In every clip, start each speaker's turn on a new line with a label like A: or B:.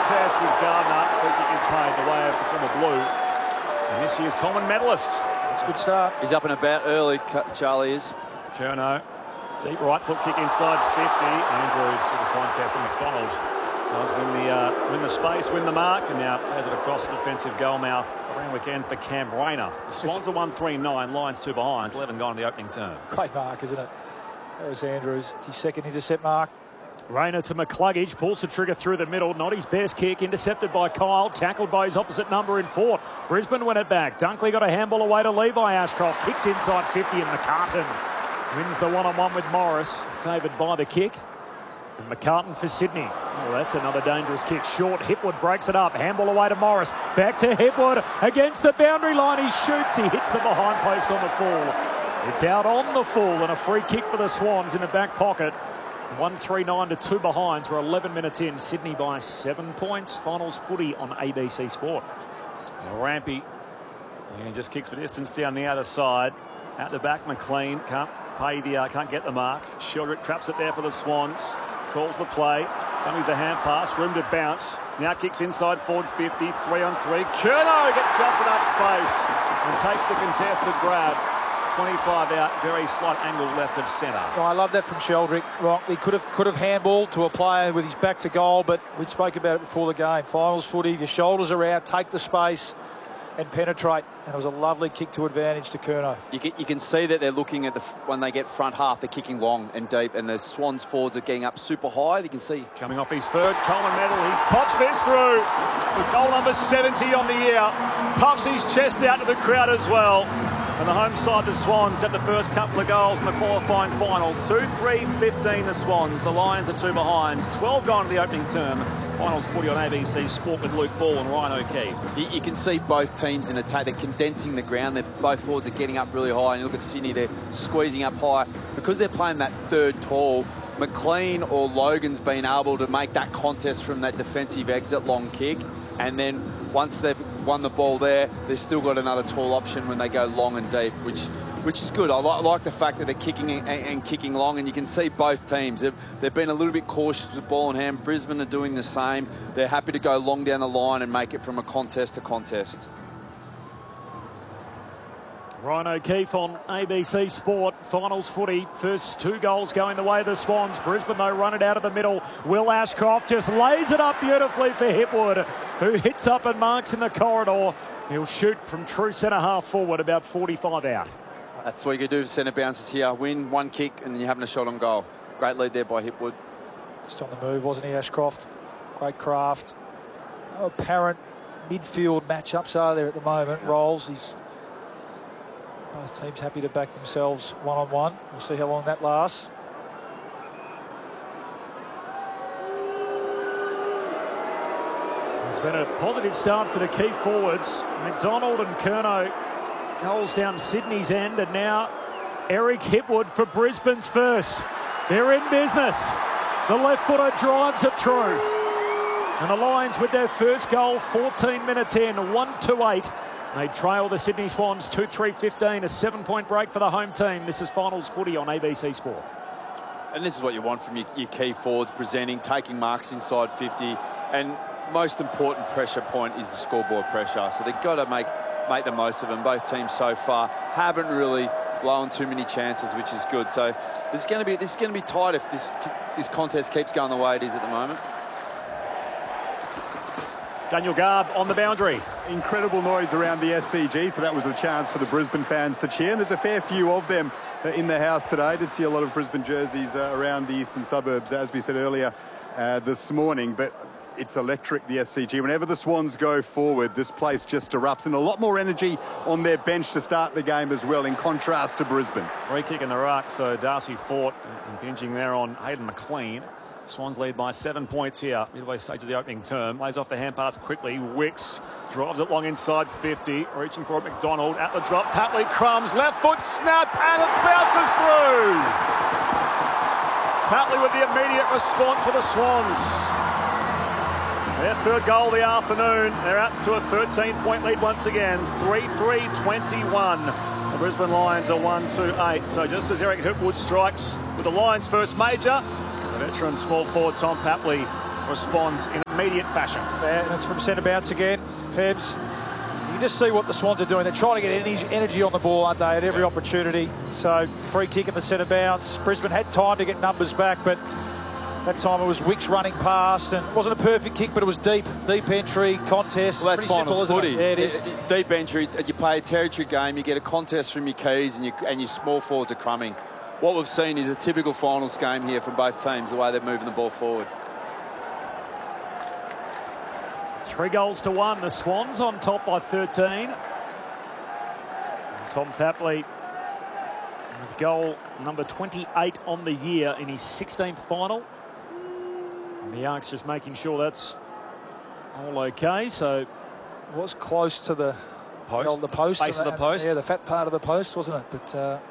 A: contest with Gardner. Free kick is paid the way of the former Blue. And this year's common medalist.
B: That's a good start.
C: He's up and about early, Charlie is.
A: Curnow, deep right foot kick inside 50. Andrews for the contest, and McDonald does win the space, win the mark, and now throws it across the defensive goal mouth. Around weekend for Cam Rayner. The Swans are 1-3-9, Lions 2 behind. 11 gone in the opening term.
B: Great mark, isn't it? There's Andrews. It's his second intercept mark.
D: Rayner to McCluggage, pulls the trigger through the middle, not his best kick, intercepted by Kyle, tackled by his opposite number in Fort. Brisbane win it back. Dunkley got a handball away to Levi Ashcroft, kicks inside 50 and McCartan wins the one-on-one with Morris, favoured by the kick. And McCartan for Sydney. Oh, that's another dangerous kick. Short, Hipwood breaks it up, handball away to Morris, back to Hipwood, against the boundary line, he shoots, he hits the behind post on the full. It's out on the full and a free kick for the Swans in the back pocket. 1-3-9 to 2 behinds. We're 11 minutes in. Sydney by 7 points. Finals footy on ABC Sport.
A: Rampy. And he just kicks for distance down the other side. Out the back, McLean can't get the mark. Sheldrick traps it there for the Swans. Calls the play. Dummies the hand pass. Room to bounce. Now kicks inside forward 50. 3-on-3. Curnow gets just enough space and takes the contested grab. 25 out, very slight angle left of centre.
B: Oh, I love that from Sheldrick. Right, he could have handballed to a player with his back to goal, but we spoke about it before the game. Finals footy, your shoulders are out, take the space and penetrate. And it was a lovely kick to advantage to Curnow.
C: You can see that they're looking at when they get front half, they're kicking long and deep, and the Swans forwards are getting up super high. You can see.
A: Coming off his third Coleman medal, he pops this through with goal number 70 on the year. Puffs his chest out to the crowd as well. And the home side, the Swans, have the first couple of goals in the qualifying final. 2-3-15 the Swans. The Lions are 2 behinds. 12 gone to the opening term. Finals footy on ABC Sport with Luke Ball and Ryan O'Keefe.
C: You can see both teams in attack. They're condensing the ground. Both forwards are getting up really high. And you look at Sydney, they're squeezing up high. Because they're playing that third tall, McLean or Logan's been able to make that contest from that defensive exit long kick. And then once they've won the ball there, they've still got another tall option when they go long and deep, which is good. I like the fact that they're kicking and kicking long, and you can see both teams. They've been a little bit cautious with ball in hand. Brisbane are doing the same. They're happy to go long down the line and make it from a contest to contest.
D: Ryan O'Keefe on ABC Sport. Finals footy. First 2 goals going the way of the Swans. Brisbane, though, run it out of the middle. Will Ashcroft just lays it up beautifully for Hipwood, who hits up and marks in the corridor. He'll shoot from true centre half forward, about 45 out.
C: That's what you can do for centre bounces here. Win 1 kick and then you're having a shot on goal. Great lead there by Hipwood.
B: Just on the move, wasn't he, Ashcroft? Great craft. No apparent midfield matchups are there at the moment. Rolls, both teams happy to back themselves one-on-one. We'll see how long that lasts.
D: It's been a positive start for the key forwards. McDonald and Curnow goals down Sydney's end, and now Eric Hipwood for Brisbane's first. They're in business. The left footer drives it through. And the Lions with their first goal 14 minutes in, 1-8. They trail the Sydney Swans 2-3-15, a 7-point break for the home team. This is Finals footy on ABC Sport.
C: And this is what you want from your key forwards, presenting, taking marks inside 50. And most important pressure point is the scoreboard pressure. So they've got to make the most of them. Both teams so far haven't really blown too many chances, which is good. So this is going to be tight if this contest keeps going the way it is at the moment.
A: Daniel Garb on the boundary.
E: Incredible noise around the SCG, so that was a chance for the Brisbane fans to cheer. And there's a fair few of them in the house today. Did see a lot of Brisbane jerseys around the eastern suburbs, as we said earlier this morning. But it's electric, the SCG. Whenever the Swans go forward, this place just erupts. And a lot more energy on their bench to start the game as well, in contrast to Brisbane.
A: Free kick in the ruck, so Darcy Fort impinging there on Hayden McLean. Swans lead by 7 points here, midway stage of the opening term. Lays off the hand pass quickly. Wicks drives it long inside 50. Reaching for it, McDonald at the drop. Patley crumbs, left foot snap, and it bounces through. Patley with the immediate response for the Swans. Their third goal of the afternoon. They're up to a 13-point lead once again. 3-3-21. The Brisbane Lions are 1-8. So just as Eric Hipwood strikes with the Lions' first major, the veteran small forward Tom Papley responds in immediate fashion.
B: Yeah, and it's from centre bounce again. Pebs, you can just see what the Swans are doing. They're trying to get energy on the ball, aren't they, at every opportunity. So free kick in the centre bounce. Brisbane had time to get numbers back, but that time it was Wicks running past, and it wasn't a perfect kick, but it was deep entry, contest.
C: Well, that's
B: pretty simple,
C: finals footy.
B: Yeah, it is.
C: Deep entry, you play a territory game, you get a contest from your keys, and your small forwards are crumbing. What we've seen is a typical finals game here from both teams, the way they're moving the ball forward.
D: 3-1. The Swans on top by 13. And Tom Papley with goal number 28 on the year in his 16th final. And the Arcs just making sure that's all okay. So
B: It was close to the
A: Post.
B: the post.
A: Base of the post.
B: Yeah, the fat part of the post, wasn't it? But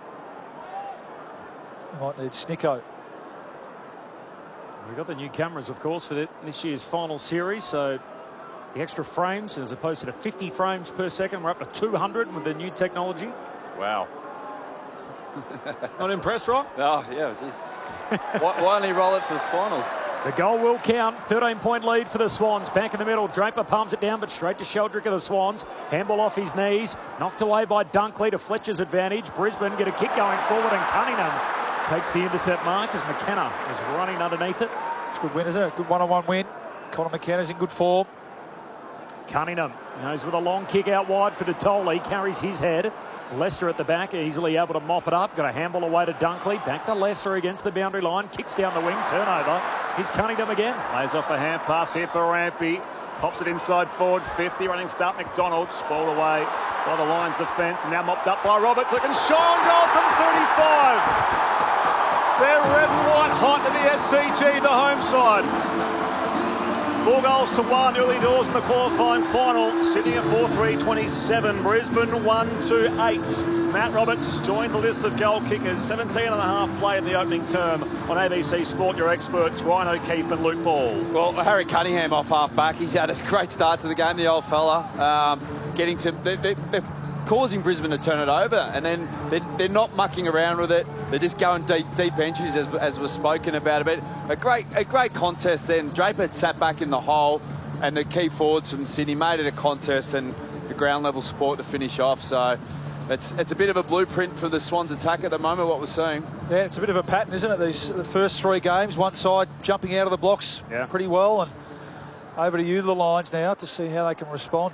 B: you might need Snicko.
D: we've got the new cameras, of course, for this year's final series. So the extra frames, as opposed to the 50 frames per second, we're up to 200 with the new technology.
C: Wow.
A: Not impressed, Rob?
C: Oh, yeah, jeez. why don't he roll it for the finals?
D: The goal will count. 13-point lead for the Swans. Back in the middle. Draper palms it down, but straight to Sheldrick of the Swans. Handball off his knees. Knocked away by Dunkley to Fletcher's advantage. Brisbane get a kick going forward, and Cunningham takes the intercept mark as McKenna is running underneath it.
B: It's a good win, isn't it? Good one-on-one win. Conor McKenna's in good form.
D: Cunningham goes with a long kick out wide for Detoli. Carries his head. Lester at the back, easily able to mop it up. Got a handball away to Dunkley. Back to Lester against the boundary line. Kicks down the wing. Turnover. Here's Cunningham again.
A: Plays off a hand pass here for Rampy. Pops it inside forward. 50 running start. McDonald's ball away by the Lions defence. And now mopped up by Roberts. Looking Sean goal from 35. They're red and white hot at the SCG, the home side. 4-1 early doors in the qualifying final. Sydney at 4-3-27. Brisbane 1-8. Matt Roberts joins the list of goal kickers. 17.5 played in the opening term on ABC Sport. Your experts, Ryan O'Keefe and Luke Ball.
C: Well, Harry Cunningham off half-back. He's had a great start to the game, the old fella. They're causing Brisbane to turn it over, and then they're not mucking around with it. They're just going deep entries, as was spoken about a bit. A great contest then. Draper sat back in the hole, and the key forwards from Sydney made it a contest and the ground level support to finish off. So it's a bit of a blueprint for the Swans attack at the moment, what we're seeing.
B: Yeah, it's a bit of a pattern, isn't it? The first 3 games, one side jumping out of the blocks pretty well, and over to you, the Lions now, to see how they can respond.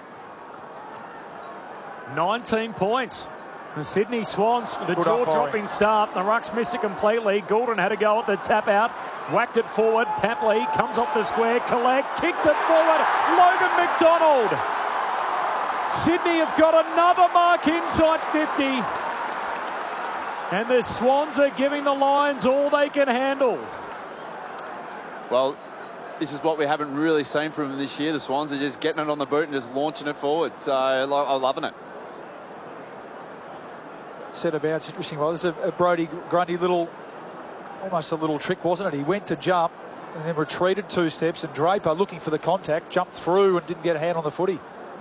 D: 19 points. The Sydney Swans with a
B: Good
D: jaw-dropping start. The Rucks missed it completely. Goulden had a go at the tap-out. Whacked it forward. Papley comes off the square. Collect. Kicks it forward. Logan McDonald. Sydney have got another mark inside 50. And the Swans are giving the Lions all they can handle.
C: Well, this is what we haven't really seen from them this year. The Swans are just getting it on the boot and just launching it forward. So I'm loving it.
B: Centre bounce, interesting. Well, this is a Brodie Grundy almost a little trick, wasn't it? He went to jump and then retreated 2 steps, and Draper, looking for the contact, jumped through and didn't get a hand on the footy.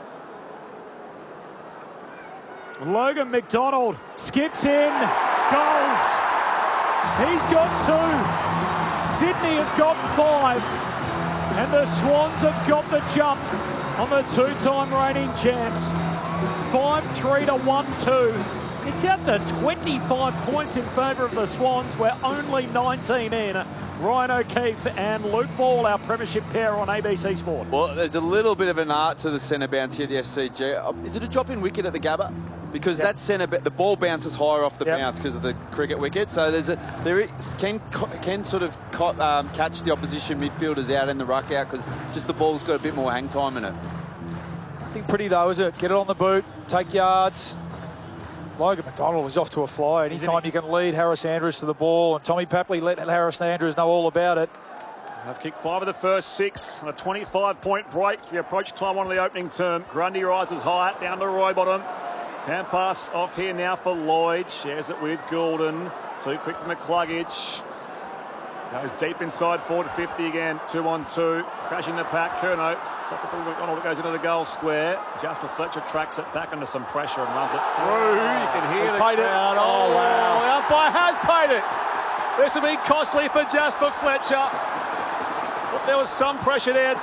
D: Logan McDonald skips in. Goals. He's got 2. Sydney have got 5. And the Swans have got the jump on the 2-time reigning champs. 5-3 to 1-2. It's out to 25 points in favour of the Swans. We're only 19 in. Ryan O'Keefe and Luke Ball, our premiership pair on ABC Sport.
C: Well, there's a little bit of an art to the centre bounce here at the SCG. Is it a drop-in wicket at the Gabba? Because that the ball bounces higher off the bounce because of the cricket wicket. So can sort of catch the opposition midfielders out in the ruck out, because just the ball's got a bit more hang time in it.
B: I think pretty though, is it? Get it on the boot, take yards. Logan McDonald is off to a fly. Anytime you can lead Harris Andrews to the ball, and Tommy Papley let Harris Andrews know all about it.
A: They've kicked 5 of the first 6 on a 25-point break. We approach time on the opening term. Grundy rises high, down to Roybottom. Hand pass off here now for Lloyd. Shares it with Goulden. Too quick for McCluggage. Goes deep inside, 4-50 again. 2-on-2. Crashing the pack. Curnow. Soccer for McDonald. Goes into the goal square. Jasper Fletcher tracks it back under some pressure and runs it through. You can hear the crowd. Oh, wow. The umpire has paid it. This will be costly for Jasper Fletcher. there was some pressure there.